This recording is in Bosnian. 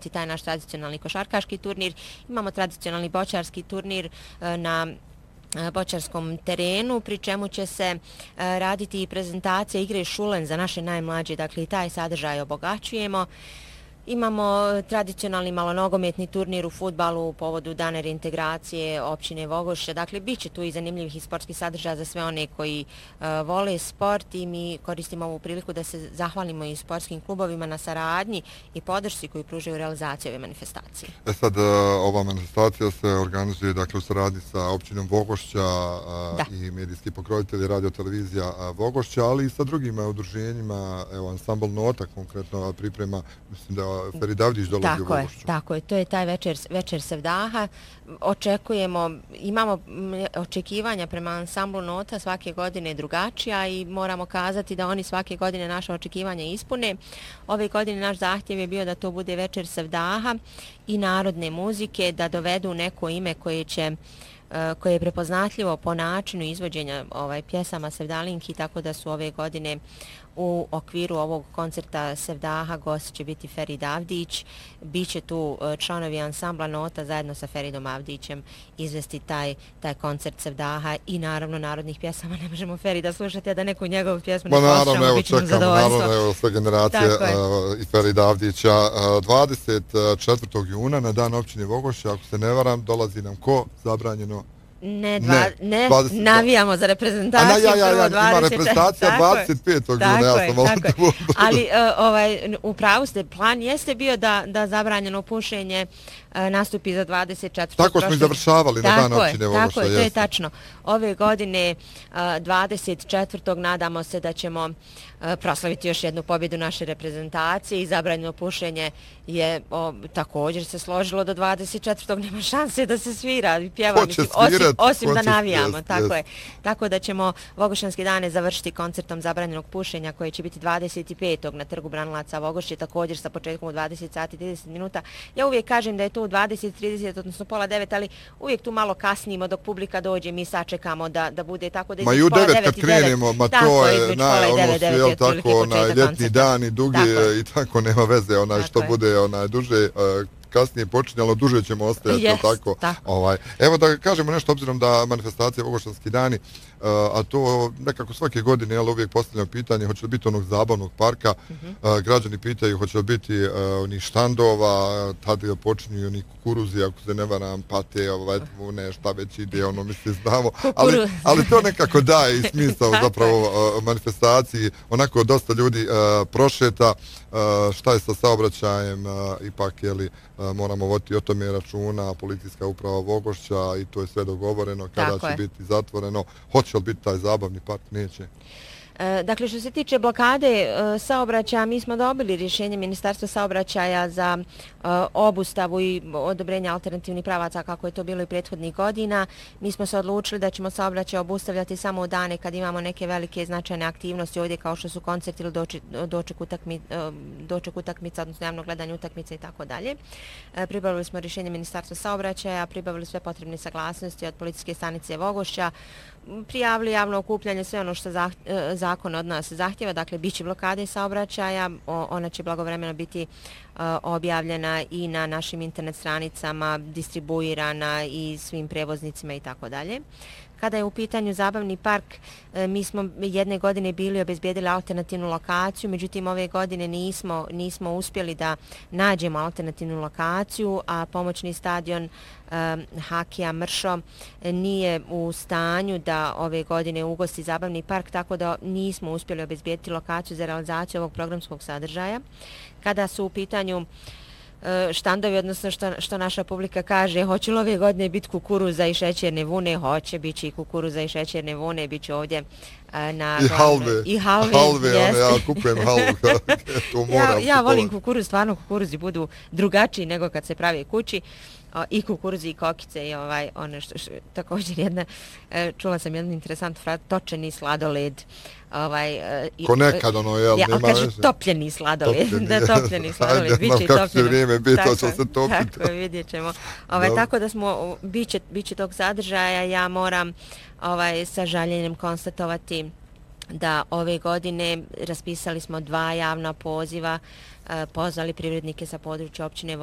održati taj naš tradicionalni košarkaški turnir. Imamo tradicionalni boćarski turnir na boćarskom terenu, pri čemu će se raditi i prezentacija igre Šulen za naše najmlađe, dakle i taj sadržaj obogaćujemo. Imamo tradicionalni malonogometni turnir u fudbalu u povodu dana reintegracije općine Vogošća. Dakle, bit će tu i zanimljivih i sportskih sadržaja za sve one koji vole sport i mi koristimo ovu priliku da se zahvalimo i sportskim klubovima na saradnji i podršci koju pružaju u realizaciji ove manifestacije. Sad, ova manifestacija se organizuje dakle, u saradnji sa općinom Vogošća i medijski pokrovitelji radio televizija Vogošća, ali i sa drugim udruženjima. Evo, Ansambl Nota konkretno priprema, mislim da Ferid Avdić dolazi u Vogošću. Tako je, to je taj večer Sevdaha. Imamo očekivanja prema Ansamblu Nota svake godine drugačija i moramo kazati da oni svake godine naše očekivanja ispune. Ove godine naš zahtjev je bio da to bude večer Sevdaha i narodne muzike, da dovedu neko ime koje je prepoznatljivo po načinu izvođenja pjesama Sevdalinki, tako da su ove godine u okviru ovog koncerta Sevdaha gost će biti Ferid Avdić. Biće tu članovi Ansambla Nota zajedno sa Feridom Avdićem izvesti taj koncert Sevdaha i naravno narodnih pjesama. Ne možemo Ferida slušati, a da neku njegovu pjesmu ne poslušamo, bit će nam zadovoljstvo. Naravno, evo sve generacije i Ferid Avdića. 24. juna na dan općine Vogošća, ako se ne varam, dolazi nam ko? Zabranjeno? Ne, navijamo za reprezentaciju. Ima reprezentacija 25. juna, ja sam malo tu. Ali u pravu ste, plan jeste bio da zabranjeno pušenje nastupi za 24. Tako smo i završavali na dan općine Vogošća. Tako je, to je tačno. Ove godine 24. nadamo se da ćemo proslaviti još jednu pobjedu naše reprezentacije i zabranjeno pušenje je također se složilo do 24. Nema šanse da se svira i pjeva, osim da navijamo. Tako da ćemo Vogošćanske dane završiti koncertom zabranjenog pušenja koje će biti 25. na Trgu Branilaca Vogošće, također sa početkom u 20 sati 30 minuta. Ja uvijek kažem da je to u 20:30, odnosno pola 9, ali uvijek tu malo kasnimo dok publika dođe, mi sačekamo da bude tako da između pola 9 i 9. Ma i u 9 kad krenemo, ma to je ljetni dan i dugi i tako nema veze što bude duže kasnije počinje, ali duže ćemo ostajati. Evo da kažemo nešto obzirom da manifestacija Vogošćanski dani, a to nekako svake godine uvijek postavljamo pitanje hoće li biti onog zabavnog parka, građani pitaju hoće li biti onih štandova, tada počinju oni kukuruzi, ako se ne varam, pate, šta već ide, mislim znamo, ali to nekako daje i smisao zapravo manifestaciji, onako dosta ljudi prošeta, šta je sa saobraćajem, ipak moramo voditi o tome računa, policijska uprava Vogošća i to je sve dogovoreno, kada će biti zatvoreno, hoće li biti taj zabavni park, neće. Dakle, što se tiče blokade saobraćaja, mi smo dobili rješenje Ministarstva saobraćaja za obustavu i odobrenje alternativnih pravaca kako je to bilo i prethodnih godina. Mi smo se odlučili da ćemo saobraćaj obustavljati samo u dane kad imamo neke velike značajne aktivnosti ovdje kao što su koncerti ili doček utakmica, odnosno javno gledanje utakmice i tako dalje. Pribavili smo rješenje Ministarstva saobraćaja, pribavili sve potrebne saglasnosti od policijske stanice Vogošća, prijavili javno okupljanje, sve ono što zakon od nas zahtjeva, dakle bit će blokade saobraćaja, ona će blagovremeno biti objavljena i na našim internet stranicama, distribuirana i svim prevoznicima i tako dalje. Kada je u pitanju zabavni park, mi smo jedne godine bili obezbijedili alternativnu lokaciju, međutim ove godine nismo uspjeli da nađemo alternativnu lokaciju, a pomoćni stadion Hakija Mršo nije u stanju da ove godine ugosti zabavni park, tako da nismo uspjeli obezbijediti lokaciju za realizaciju ovog programskog sadržaja. Kada su u pitanju štandovi, odnosno što naša publika kaže, hoće li ove godine biti kukuruza i šećerne vune? Hoće, bit će i kukuruza i šećerne vune, bit će ovdje na... I halve, ja kupujem halvu. Ja volim kukuruz, stvarno kukuruzi budu drugačiji nego kad se pravi kući. I kukuruzi i kokice i ono što također jedna, čula sam jednu interesantnu frazu, točeni sladoled. Ko nekad jel, nema veze. Kaže topljeni sladoled, topljeni sladoled, bit će i topljeno. Kako će vrijeme biti, to će se topiti. Tako, vidjet ćemo. Tako da smo, bit će tog sadržaja, ja moram sa žaljenjem konstatovati da ove godine raspisali smo 2 javna poziva, pozvali privrednike sa područja općine